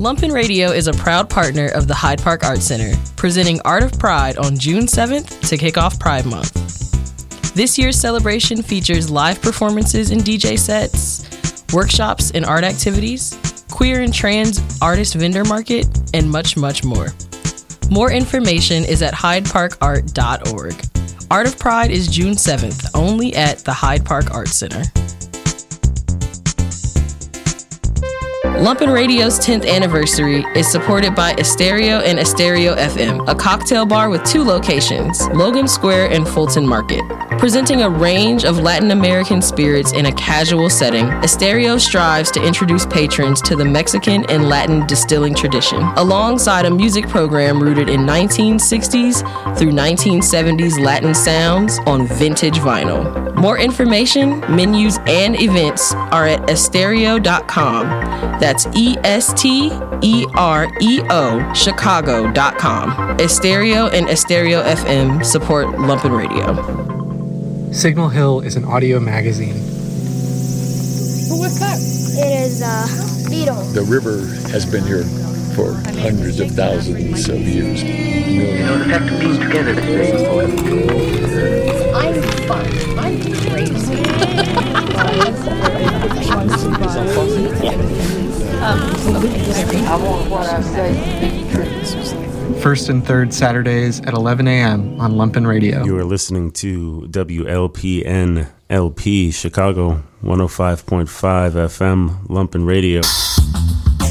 Lumpen Radio is a proud partner of the Hyde Park Art Center, presenting Art of Pride on June 7th to kick off Pride Month. This year's celebration features live performances and DJ sets, workshops and art activities, queer and trans artist vendor market, and much, much more. More information is at hydeparkart.org. Art of Pride is June 7th, only at the Hyde Park Art Center. Lumpen Radio's 10th anniversary is supported by Estereo and Estereo FM, a cocktail bar with 2 locations, Logan Square and Fulton Market. Presenting a range of Latin American spirits in a casual setting, Estereo strives to introduce patrons to the Mexican and Latin distilling tradition, alongside a music program rooted in 1960s through 1970s Latin sounds on vintage vinyl. More information, menus, and events are at estereo.com. That's ESTEREO Chicago.com. Estereo and Estereo FM support Lumpen Radio. Signal Hill is an audio magazine. Well, what's that? It is a beetle. The river has been here for hundreds of thousands of years. You know, the fact of being together today. I'm fun. I'm crazy. I want what I say. First and third Saturdays at 11 a.m. on Lumpen Radio. You are listening to WLPN LP Chicago 105.5 FM Lumpen Radio.